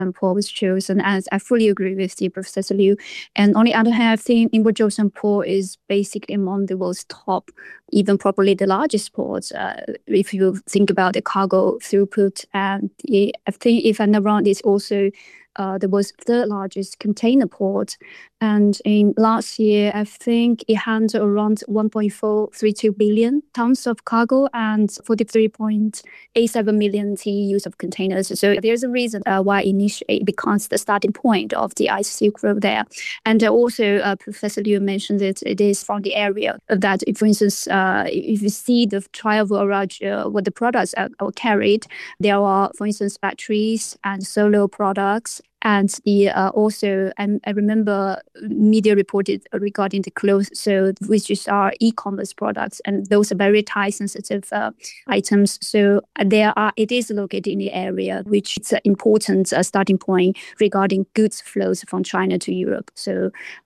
port was chosen, as I fully agree with the Professor Liu. And on the other hand, I think Ningbo-Zhoushan port is basically among the world's top, even probably the largest ports. If you think about the cargo throughput, and I think if I'm not wrong, it's also the world's third largest container port. And in last year, I think it handled around 1.432 billion tons of cargo and 43.87 million TEUs of containers. So there's a reason why initially it becomes the starting point of the Ice Silk Road there. And also, Professor Liu mentioned it is from the area that, for instance, if you see the trial voyage, what the products are carried, there are, for instance, batteries and solar products. And also, I remember media reported regarding the clothes, so which is our e-commerce products, and those are very time-sensitive items. So it is located in the area, which is an important starting point regarding goods flows from China to Europe. So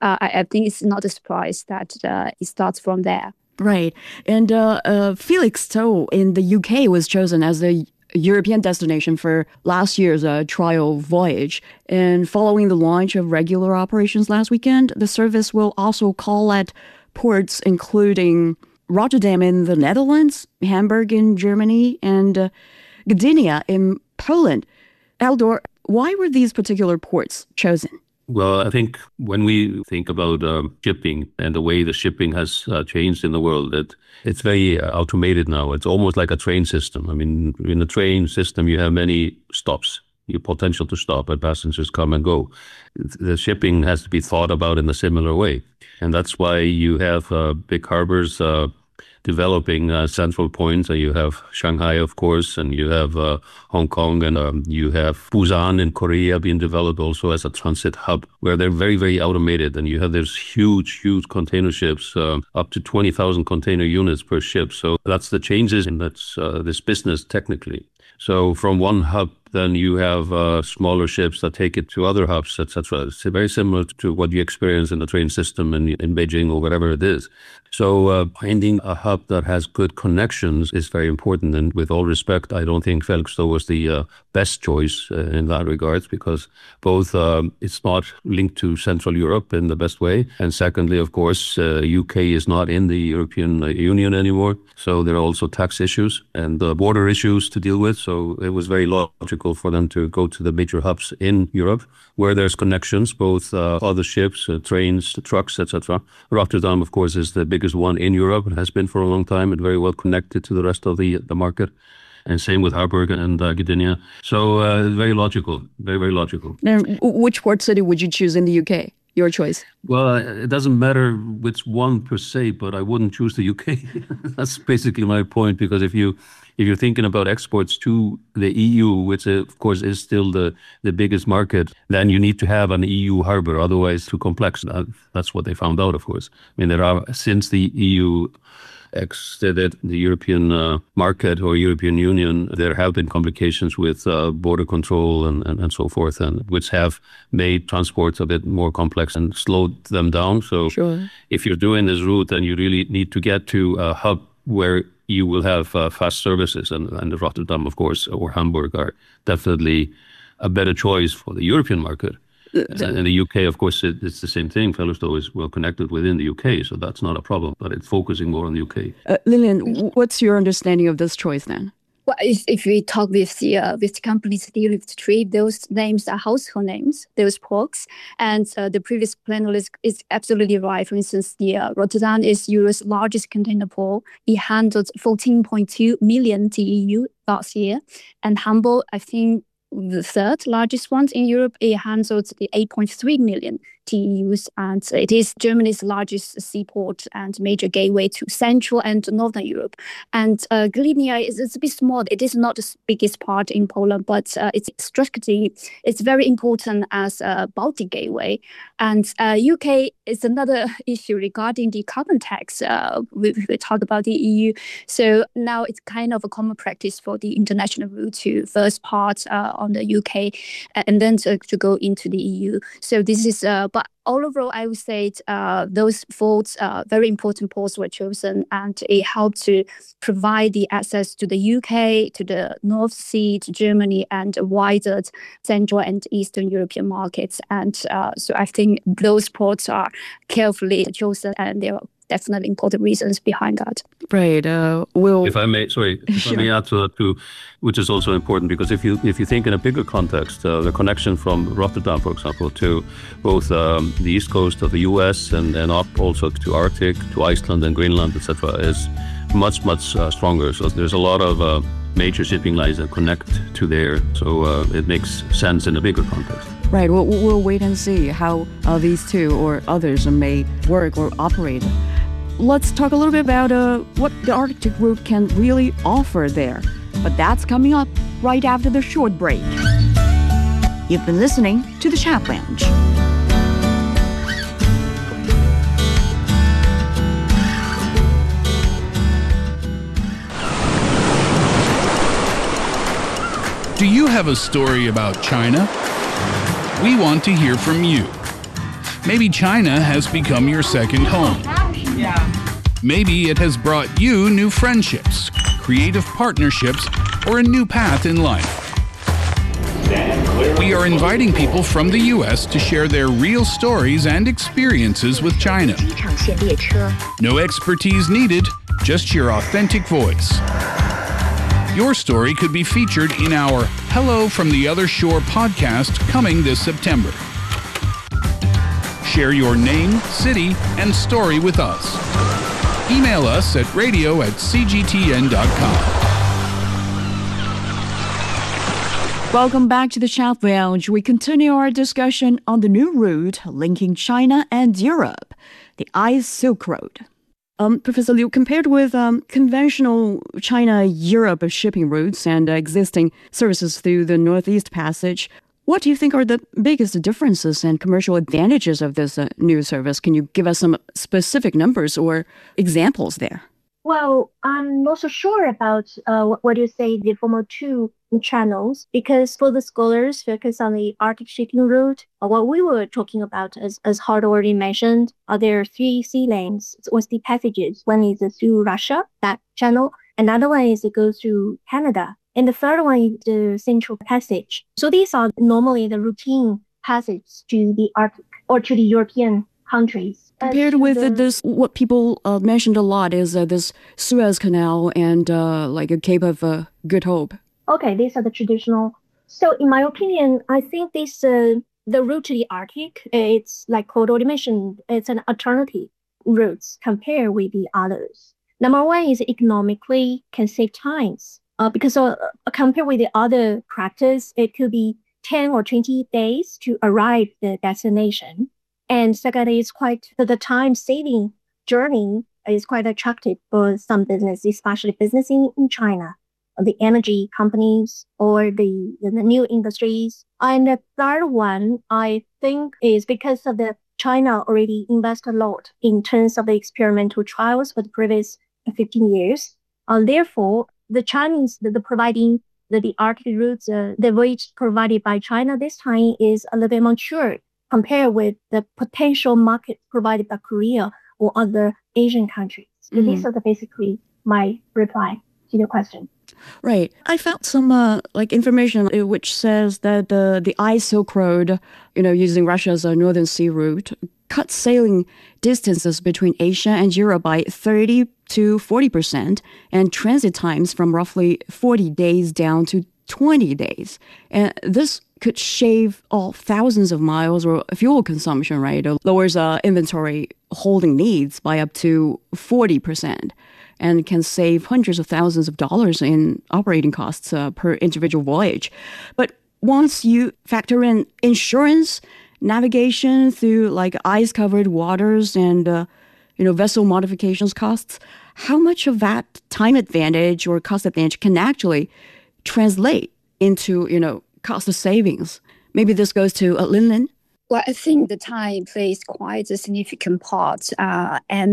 I think it's not a surprise that it starts from there. Right. And Felixstowe in the UK was chosen as the European destination for last year's trial voyage. And following the launch of regular operations last weekend, the service will also call at ports including Rotterdam in the Netherlands, Hamburg in Germany, and Gdynia in Poland. Eldor, why were these particular ports chosen? Well, I think when we think about shipping and the way the shipping has changed in the world, it's very automated now. It's almost like a train system. I mean, in a train system, you have many stops, your potential to stop, and passengers come and go. The shipping has to be thought about in a similar way. And that's why you have big harbors developing central points. You have Shanghai, of course, and you have Hong Kong, and you have Busan in Korea being developed also as a transit hub, where they're very, very automated. And you have these huge container ships, up to 20,000 container units per ship. So that's the changes in this business technically. So from one hub, then you have smaller ships that take it to other hubs, etc. It's very similar to what you experience in the train system in Beijing or whatever it is. So finding a hub that has good connections is very important. And with all respect, I don't think Felixstowe was the best choice in that regard, because both it's not linked to Central Europe in the best way. And secondly, of course, UK is not in the European Union anymore. So there are also tax issues and border issues to deal with. So it was very logical for them to go to the major hubs in Europe, where there's connections, both other ships, trains, trucks, etc. Rotterdam, of course, is the biggest one in Europe. It has been for a long time and very well connected to the rest of the market. And same with Hamburg and Gdynia. So very logical, very, very logical. Now, which port city would you choose in the UK? Your choice. Well, it doesn't matter which one per se, but I wouldn't choose the UK. That's basically my point, because if you're thinking about exports to the EU, which of course is still the biggest market, then you need to have an EU harbor, otherwise too complex. That's what they found out, of course. I mean, since the EU exited the European market or European Union, there have been complications with border control and so forth, and which have made transports a bit more complex and slowed them down. So sure. If you're doing this route, then you really need to get to a hub where you will have fast services, and Rotterdam, of course, or Hamburg are definitely a better choice for the European market. In the UK, of course, it's the same thing. Felixstowe is well connected within the UK, so that's not a problem, but it's focusing more on the UK. Lillian, what's your understanding of this choice then? Well, if we talk with the companies dealing with trade, those names are household names, those ports. And the previous panelist is absolutely right. For instance, Rotterdam is Europe's largest container port. It handled 14.2 million TEU last year. And Hamburg, I think, the third largest one in Europe, it handles 8.3 million TEUs, and it is Germany's largest seaport and major gateway to Central and Northern Europe. And Gdynia is a bit small. It is not the biggest part in Poland, but it's strategically, it's very important as a Baltic gateway. And UK is another issue regarding the carbon tax. We talk about the EU. So now it's kind of a common practice for the international route to first part on the UK and then to go into the EU. So this is But overall, I would say those ports, very important ports were chosen, and it helped to provide the access to the UK, to the North Sea, to Germany, and wider Central and Eastern European markets. And so I think those ports are carefully chosen, and there are definitely important reasons behind that. Right. If I may, if I may add to that too, which is also important, because if you think in a bigger context, the connection from Rotterdam, for example, to both the east coast of the US and up also to Arctic, to Iceland and Greenland, etc., is much stronger. So there's a lot of major shipping lines that connect to there. So it makes sense in a bigger context. Right. We'll wait and see how these two or others may work or operate. Let's talk a little bit about what the Arctic route can really offer there. But that's coming up right after the short break. You've been listening to the Chat Lounge. Do you have a story about China? We want to hear from you. Maybe China has become your second home. Maybe it has brought you new friendships, creative partnerships, or a new path in life. We are inviting people from the U.S. to share their real stories and experiences with China. No expertise needed, just your authentic voice. Your story could be featured in our Hello from the Other Shore podcast coming this September. Share your name, city, and story with us. Email us at radio@cgtn.com. Welcome back to the Chat Lounge. We continue our discussion on the new route linking China and Europe, the Ice Silk Road. Professor Liu, compared with conventional China-Europe shipping routes and existing services through the Northeast Passage, what do you think are the biggest differences and commercial advantages of this new service? Can you give us some specific numbers or examples there? Well, I'm not so sure about what you say, the former two channels, because for the scholars focus on the Arctic shipping route, what we were talking about, as Hart already mentioned, there are three sea lanes or sea passages. One is through Russia, that channel. Another one is it goes through Canada. And the third one is the Central Passage. So these are normally the routine passages to the Arctic or to the European countries. Compared with this, what people mentioned a lot is this Suez Canal and like a Cape of Good Hope. Okay, these are the traditional. So in my opinion, I think this the route to the Arctic, it's like Claude already mentioned, it's an alternative routes compared with the others. Number one is economically can save times. Because compared with the other practice, it could be 10 or 20 days to arrive the destination. And secondly, it's quite the time-saving journey is quite attractive for some business, especially business in China, the energy companies or the new industries. And the third one, I think, is because of the China already invest a lot in terms of the experimental trials for the previous 15 years. Therefore, the Chinese, the providing the Arctic routes, the voyage provided by China this time is a little bit mature compared with the potential market provided by Korea or other Asian countries. So these are basically my reply to your question. Right. I found some information which says that the Ice Silk Road, using Russia's Northern Sea route, cut sailing distances between Asia and Europe by 30 to 40%, and transit times from roughly 40 days down to 20 days. And this could shave off thousands of miles or fuel consumption, right? It lowers inventory holding needs by up to 40%, and can save hundreds of thousands of dollars in operating costs per individual voyage. But once you factor in insurance, navigation through like ice-covered waters and vessel modifications costs, how much of that time advantage or cost advantage can actually translate into cost of savings? Maybe this goes to Lin Lin. Well, I think the time plays quite a significant part, and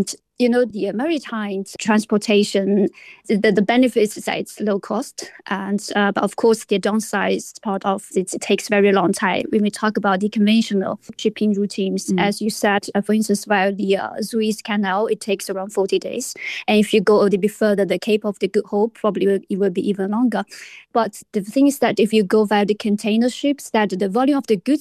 the maritime transportation, the benefits is that it's low cost, and but of course the downside part of it takes very long time. When we talk about the conventional shipping routines, as you said, for instance, via the Suez Canal, it takes around 40 days, and if you go a little bit further, the Cape of the Good Hope, probably it will be even longer. But the thing is that if you go via the container ships, that the volume of the goods